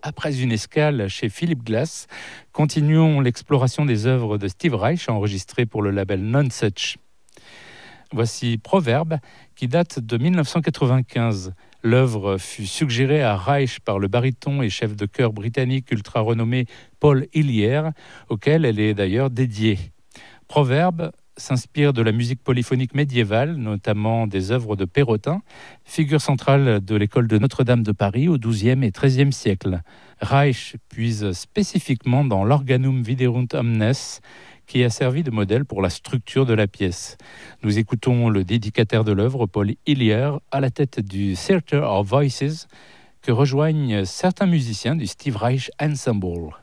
Après une escale chez Philip Glass, continuons l'exploration des œuvres de Steve Reich enregistrées pour le label Nonesuch. Voici Proverbe, qui date de 1995. L'œuvre fut suggérée à Reich par le baryton et chef de chœur britannique ultra renommé Paul Hillier, auquel elle est d'ailleurs dédiée. Proverbe s'inspire de la musique polyphonique médiévale, notamment des œuvres de Perrotin, figure centrale de l'école de Notre-Dame de Paris au XIIe et XIIIe siècle. Reich puise spécifiquement dans l'Organum Viderunt Omnes, qui a servi de modèle pour la structure de la pièce. Nous écoutons le dédicataire de l'œuvre, Paul Hillier, à la tête du Theatre of Voices, que rejoignent certains musiciens du Steve Reich Ensemble.